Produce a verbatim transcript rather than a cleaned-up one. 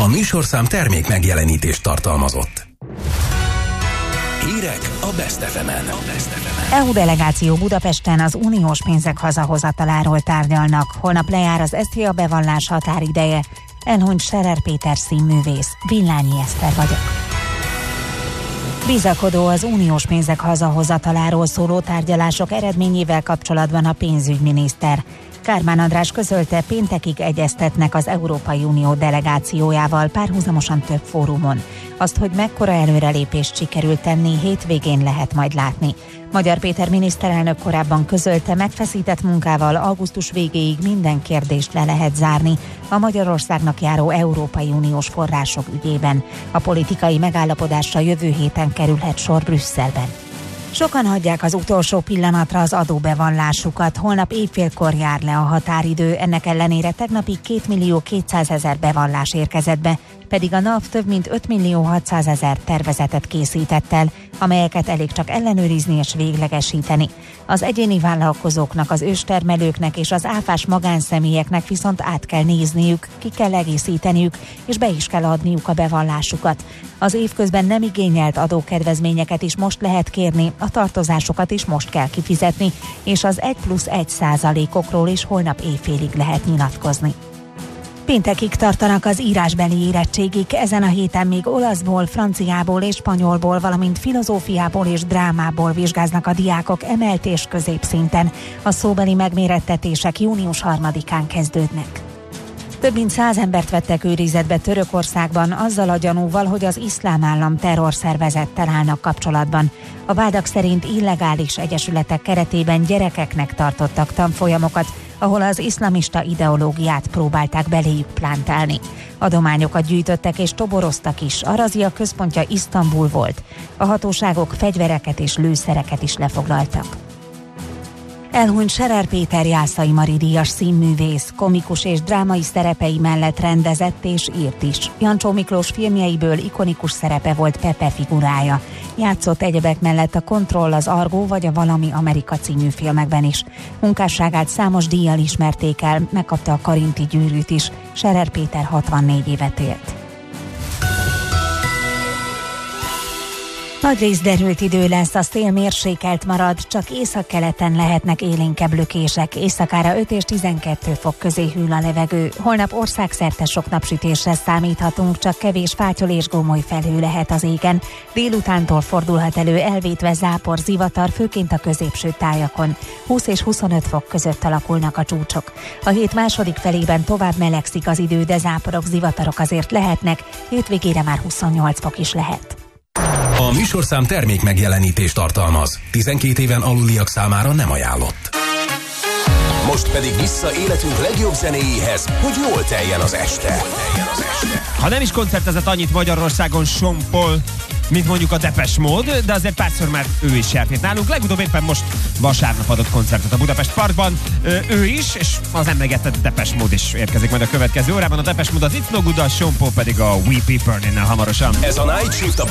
A műsorszám termék megjelenítést tartalmazott. Hírek a Best ef emen. é u delegáció Budapesten az uniós pénzek hazahozataláról tárgyalnak. Holnap lejár az es té á bevallás határideje. Elhunyt Scherer Péter színművész. Villányi Eszter vagyok. Bizakodó az uniós pénzek hazahozataláról szóló tárgyalások eredményével kapcsolatban a pénzügyminiszter. Kármán András közölte, péntekig egyeztetnek az Európai Unió delegációjával, párhuzamosan több fórumon. Azt, hogy mekkora előrelépést sikerült tenni, hétvégén lehet majd látni. Magyar Péter miniszterelnök korábban közölte, megfeszített munkával augusztus végéig minden kérdést le lehet zárni a Magyarországnak járó Európai Uniós források ügyében. A politikai megállapodásra jövő héten kerülhet sor Brüsszelben. Sokan hagyják az utolsó pillanatra az adóbevallásukat. Holnap éjfélkor jár le a határidő, ennek ellenére tegnapig két millió kétszázezer bevallás érkezett be, pedig a NAV több mint öt millió hatszázezer tervezetet készített el, amelyeket elég csak ellenőrizni és véglegesíteni. Az egyéni vállalkozóknak, az őstermelőknek és az áfás magánszemélyeknek viszont át kell nézniük, ki kell egészíteniük, és be is kell adniuk a bevallásukat. Az évközben nem igényelt adókedvezményeket is most lehet kérni, a tartozásokat is most kell kifizetni, és az egy plusz egy százalékokról is holnap éjfélig lehet nyilatkozni. Péntekig tartanak az írásbeli érettségik, ezen a héten még olaszból, franciából és spanyolból, valamint filozófiából és drámából vizsgáznak a diákok emelt és középszinten. A szóbeli megmérettetések június harmadikán kezdődnek. Több mint száz embert vettek őrizetbe Törökországban azzal a gyanúval, hogy az Iszlám Állam terrorszervezettel állnak kapcsolatban. A vádak szerint illegális egyesületek keretében gyerekeknek tartottak tanfolyamokat, ahol az iszlamista ideológiát próbálták beléjük plántálni. Adományokat gyűjtöttek és toboroztak is, a razzia központja Isztambul volt. A hatóságok fegyvereket és lőszereket is lefoglaltak. Elhunyt Scherer Péter Jászai Mari díjas színművész, komikus és drámai szerepei mellett rendezett és írt is. Jancsó Miklós filmjeiből ikonikus szerepe volt Pepe figurája. Játszott egyebek mellett a Kontroll, az Argó vagy a Valami Amerika című filmekben is. Munkásságát számos díjjal ismerték el, megkapta a Karinti gyűrűt is. Scherer Péter hatvannégy évet élt. Nagyrészt derült idő lesz, a szél mérsékelt marad, csak északkeleten lehetnek élénkebb lökések, éjszakára öt és tizenkettő fok közé hűl a levegő. Holnap országszerte sok napsütésre számíthatunk, csak kevés fátyol és gomoly felhő lehet az égen. Délutántól fordulhat elő elvétve zápor, zivatar, főként a középső tájakon. húsz és huszonöt fok között alakulnak a csúcsok. A hét második felében tovább melegszik az idő, de záporok, zivatarok azért lehetnek, hétvégére már huszonnyolc fok is lehet. A műsorszám termék megjelenítést tartalmaz. tizenkét éven aluliak számára nem ajánlott. Most pedig vissza életünk legjobb zenéjéhez, hogy jól teljen az este. Ha nem is koncertezett annyit Magyarországon Sean Paul, mint mondjuk a Depeche Mode, de azért párszor már ő is járt itt nálunk. Legutóbb éppen most vasárnap adott koncertet a Budapest Parkban. Ő is, és az emlegetett Depeche Mode is érkezik majd a következő órában. A Depeche Mode az It's No Good, a Sean Paul pedig a We People-nél hamarosan. Ez a Night Shift a